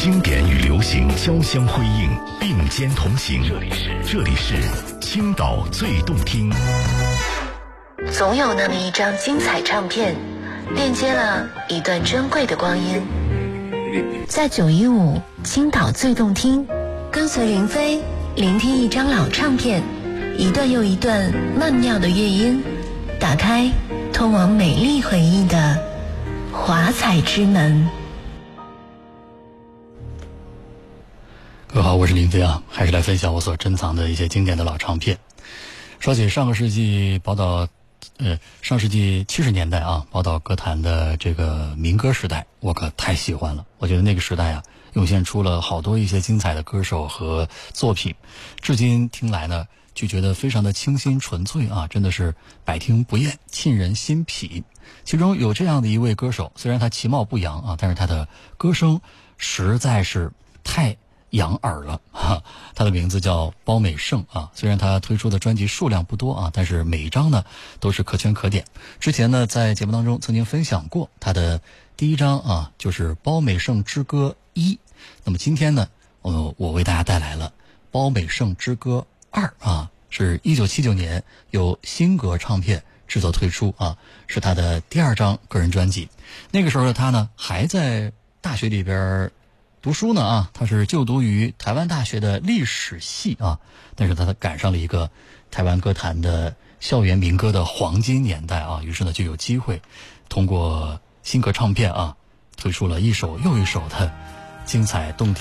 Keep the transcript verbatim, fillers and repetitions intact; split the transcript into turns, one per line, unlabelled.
经典与流行交相辉映，并肩同行。这里是这里是青岛最动听。
总有那么一张精彩唱片，链接了一段珍贵的光阴。在九一五青岛最动听，跟随林飞聆听一张老唱片，一段又一段曼妙的乐音，打开通往美丽回忆的华彩之门。
各位好，我是林飞啊，还是来分享我所珍藏的一些经典的老唱片。说起上个世纪宝岛，呃，上世纪七十年代啊，宝岛歌坛的这个民歌时代，我可太喜欢了。我觉得那个时代啊，涌现出了好多一些精彩的歌手和作品，至今听来呢，就觉得非常的清新纯粹啊，真的是百听不厌，沁人心脾。其中有这样的一位歌手，虽然他其貌不扬啊，但是他的歌声实在是太养耳了哈，他的名字叫包美胜啊。虽然他推出的专辑数量不多啊，但是每一张呢都是可圈可点。之前呢在节目当中曾经分享过他的第一张啊，就是包美胜之歌一。那么今天呢，我我为大家带来了包美胜之歌二啊，是一九七九年由新格唱片制作推出啊，是他的第二张个人专辑。那个时候的他呢还在大学里边读书呢啊，他是就读于台湾大学的历史系啊，但是他赶上了一个台湾歌坛的校园民歌的黄金年代啊，于是呢就有机会通过新格唱片啊，推出了一首又一首的精彩动听